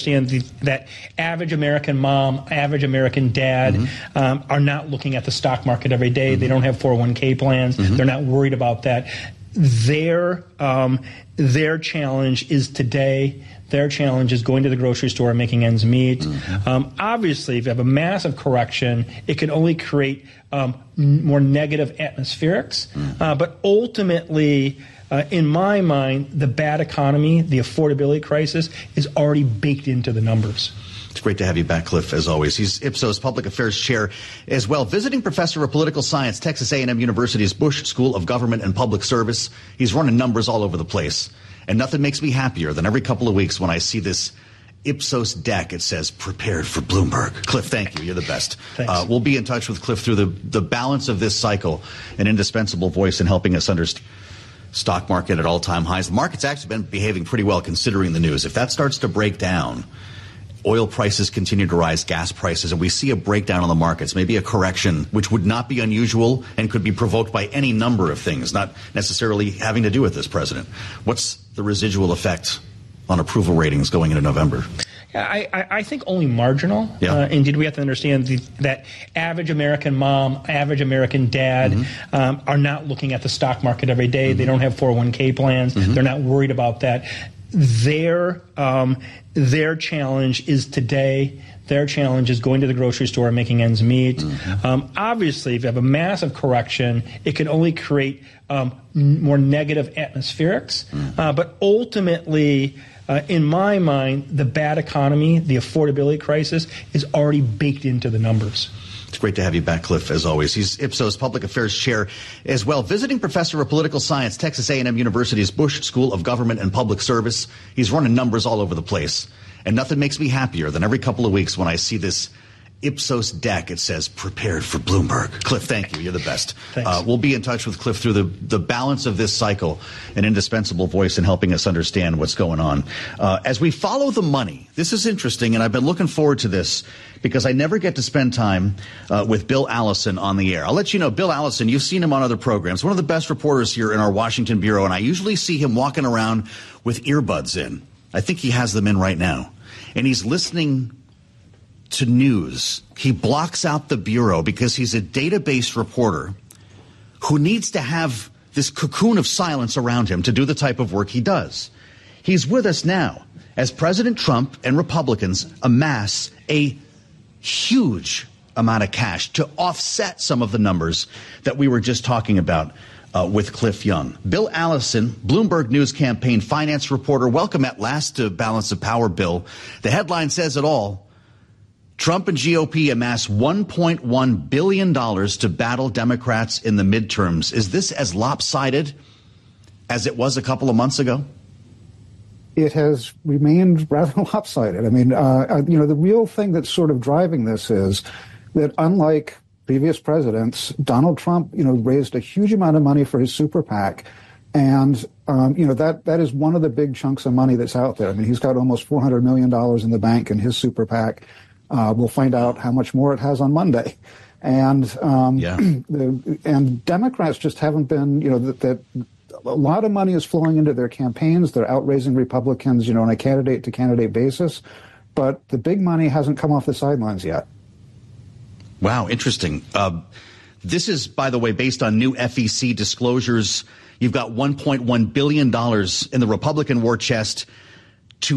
that average American mom, average American dad are not looking at the stock market every day. They don't have 401k plans. They're not worried about that. Their challenge is today. Their challenge is going to the grocery store and making ends meet. Obviously, if you have a massive correction, it can only create more negative atmospherics. But ultimately, in my mind, the bad economy, the affordability crisis is already baked into the numbers. It's great to have you back, Cliff, as always. He's Ipsos Public Affairs Chair as well. Visiting Professor of Political Science, Texas A&M University's Bush School of Government and Public Service. He's running numbers all over the place. And nothing makes me happier than every couple of weeks when I see this Ipsos deck. It says, prepared for Bloomberg. Cliff, thank you. You're the best. We'll be in touch with Cliff through the balance of this cycle, an indispensable voice in helping us understand. Stock market at all-time highs. The market's actually been behaving pretty well considering the news. If that starts to break down, oil prices continue to rise, gas prices, and we see a breakdown on the markets, maybe a correction, which would not be unusual and could be provoked by any number of things, not necessarily having to do with this president. What's the residual effect on approval ratings going into November? I think only marginal. Indeed, we have to understand that average American mom, average American dad are not looking at the stock market every day. They don't have 401k plans. They're not worried about that. Their challenge is today. Their challenge is going to the grocery store and making ends meet. Obviously, if you have a massive correction, it can only create more negative atmospherics. But ultimately, in my mind, the bad economy, the affordability crisis is already baked into the numbers. It's great to have you back, Cliff, as always. He's Ipsos Public Affairs Chair as well. Visiting Professor of Political Science, Texas A&M University's Bush School of Government and Public Service. He's running numbers all over the place. And nothing makes me happier than every couple of weeks when I see this Ipsos deck. It says, prepared for Bloomberg. Cliff, thank you. You're the best. We'll be in touch with Cliff through the balance of this cycle, an indispensable voice in helping us understand what's going on. As we follow the money, this is interesting, and I've been looking forward to this because I never get to spend time with Bill Allison on the air. I'll let you know, Bill Allison, you've seen him on other programs, one of the best reporters here in our Washington bureau, and I usually see him walking around with earbuds in. I think he has them in right now. And he's listening to news. He blocks out the bureau because he's a database reporter who needs to have this cocoon of silence around him to do the type of work he does. He's with us now as President Trump and Republicans amass a huge amount of cash to offset some of the numbers that we were just talking about with Cliff Young. Bill Allison, Bloomberg News campaign finance reporter. Welcome at last to Balance of Power, Bill. The headline says it all. Trump and GOP amass $1.1 billion to battle Democrats in the midterms. Is this as lopsided as it was a couple of months ago? It has remained rather lopsided. I mean, the real thing that's sort of driving this is that unlike previous presidents, Donald Trump, raised a huge amount of money for his super PAC. And, that is one of the big chunks of money that's out there. I mean, he's got almost $400 million in the bank in his super PAC. We'll find out how much more it has on Monday. And and Democrats just haven't been, that a lot of money is flowing into their campaigns. They're outraising Republicans, on a candidate-to-candidate basis. But the big money hasn't come off the sidelines yet. Wow, interesting. This is, by the way, based on new FEC disclosures. You've got $1.1 billion in the Republican war chest to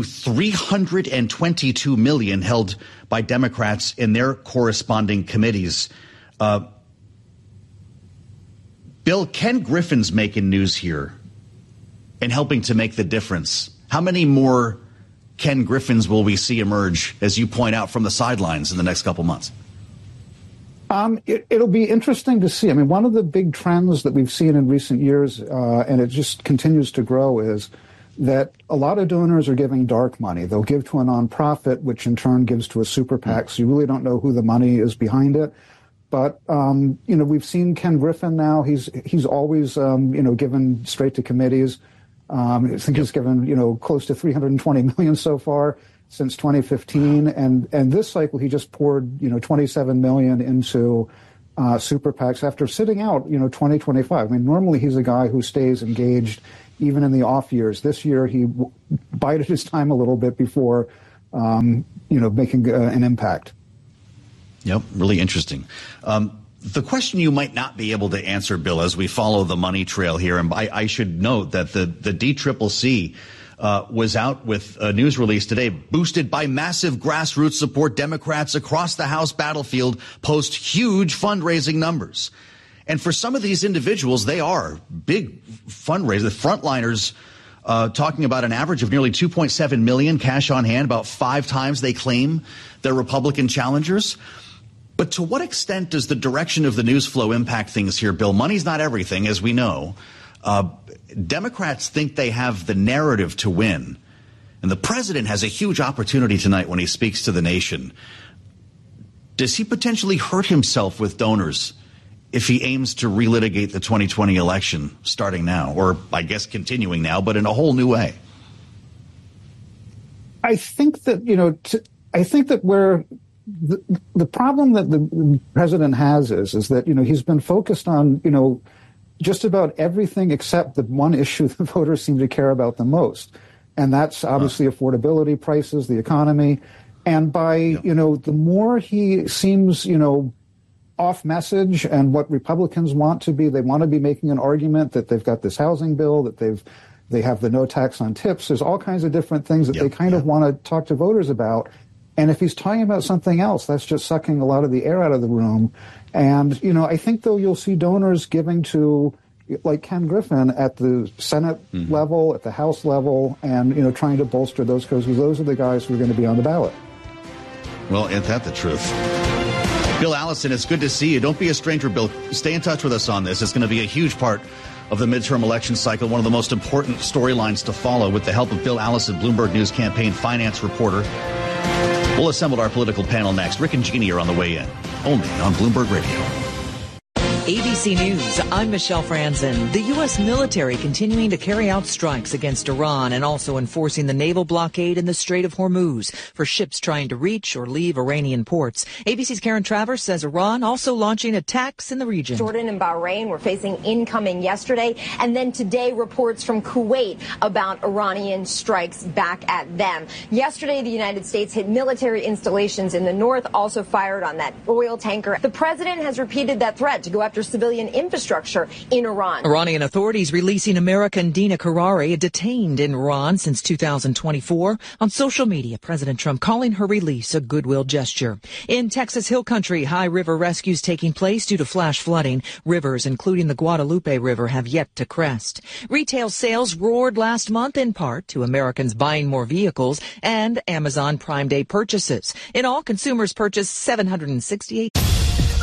$322 million held by Democrats in their corresponding committees. Bill, Ken Griffin's making news here and helping to make the difference. How many more Ken Griffins will we see emerge, as you point out, from the sidelines in the next couple months? It'll be interesting to see. I mean, one of the big trends that we've seen in recent years, and it just continues to grow, is that a lot of donors are giving dark money. They'll give to a nonprofit, which in turn gives to a super PAC. So you really don't know who the money is behind it. But, we've seen Ken Griffin now. He's always, given straight to committees. I think he's given, close to $320 million so far since 2015. And this cycle, he just poured, $27 million into super PACs after sitting out, 2025. I mean, normally he's a guy who stays engaged even in the off years. This year, he bided his time a little bit before making an impact. Yep, really interesting. The question you might not be able to answer, Bill, as we follow the money trail here, and I should note that the DCCC was out with a news release today, boosted by massive grassroots support. Democrats across the House battlefield post huge fundraising numbers. And for some of these individuals, they are big fundraisers. The frontliners talking about an average of nearly 2.7 million cash on hand, about 5 times they claim their Republican challengers. But to what extent does the direction of the news flow impact things here, Bill? Money's not everything, as we know. Democrats think they have the narrative to win. And the president has a huge opportunity tonight when he speaks to the nation. Does he potentially hurt himself with donors if he aims to relitigate the 2020 election starting now, or I guess continuing now, but in a whole new way? I think that, where the problem that the president has is that, he's been focused on, just about everything except the one issue the voters seem to care about the most. And that's obviously affordability, prices, the economy. And by, the more he seems, off message and what Republicans want to be, they want to be making an argument that they've got this housing bill, that they have the no tax on tips. There's all kinds of different things that they kind of want to talk to voters about. And if he's talking about something else, that's just sucking a lot of the air out of the room. And, I think, though, you'll see donors giving to, like Ken Griffin, at the Senate level, at the House level, and, trying to bolster those, because those are the guys who are going to be on the ballot. Well, ain't that the truth? Bill Allison, it's good to see you. Don't be a stranger, Bill. Stay in touch with us on this. It's going to be a huge part of the midterm election cycle, one of the most important storylines to follow, with the help of Bill Allison, Bloomberg News campaign finance reporter. We'll assemble our political panel next. Rick and Jeannie are on the way in, only on Bloomberg Radio. ABC News, I'm Michelle Franzen. The U.S. military continuing to carry out strikes against Iran and also enforcing the naval blockade in the Strait of Hormuz for ships trying to reach or leave Iranian ports. ABC's Karen Travers says Iran also launching attacks in the region. Jordan and Bahrain were facing incoming yesterday, and then today reports from Kuwait about Iranian strikes back at them. Yesterday, the United States hit military installations in the north, also fired on that oil tanker. The president has repeated that threat to go after civilian infrastructure in Iran. Iranian authorities releasing American Dina Karari, detained in Iran since 2024. On social media, President Trump calling her release a goodwill gesture. In Texas Hill Country, high river rescues taking place due to flash flooding. Rivers, including the Guadalupe River, have yet to crest. Retail sales roared last month in part to Americans buying more vehicles and Amazon Prime Day purchases. In all, consumers purchased 768.